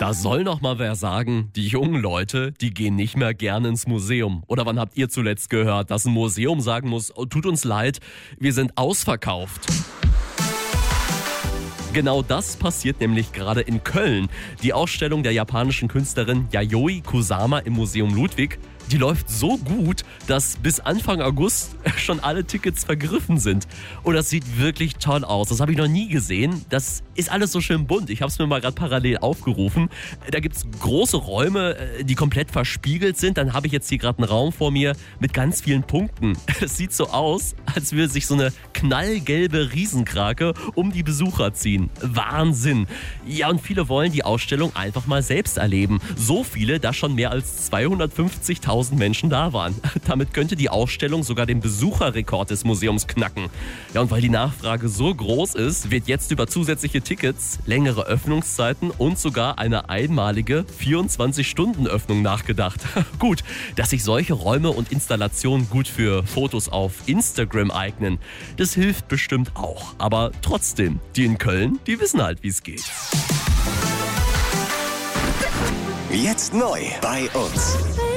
Da soll noch mal wer sagen, die jungen Leute, die gehen nicht mehr gerne ins Museum. Oder wann habt ihr zuletzt gehört, dass ein Museum sagen muss, oh, tut uns leid, wir sind ausverkauft? Genau das passiert nämlich gerade in Köln. Die Ausstellung der japanischen Künstlerin Yayoi Kusama im Museum Ludwig, die läuft so gut, dass bis Anfang August schon alle Tickets vergriffen sind. Und das sieht wirklich toll aus. Das habe ich noch nie gesehen. Das ist alles so schön bunt. Ich habe es mir mal gerade parallel aufgerufen. Da gibt es große Räume, die komplett verspiegelt sind. Dann habe ich jetzt hier gerade einen Raum vor mir mit ganz vielen Punkten. Es sieht so aus, als würde sich so eine knallgelbe Riesenkrake um die Besucher ziehen. Wahnsinn. Ja, und viele wollen die Ausstellung einfach mal selbst erleben. So viele, dass schon mehr als 250.000 Menschen da waren. Damit könnte die Ausstellung sogar den Besucherrekord des Museums knacken. Ja, und weil die Nachfrage so groß ist, wird jetzt über zusätzliche Tickets, längere Öffnungszeiten und sogar eine einmalige 24-Stunden-Öffnung nachgedacht. Gut, dass sich solche Räume und Installationen gut für Fotos auf Instagram eignen, das hilft bestimmt auch. Aber trotzdem, die in Köln, die wissen halt, wie es geht. Jetzt neu bei uns.